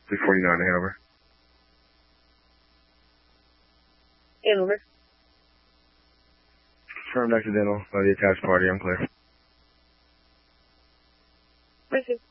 349 Hanover. Hanover. Confirmed accidental by the attached party. I'm clear. Receive.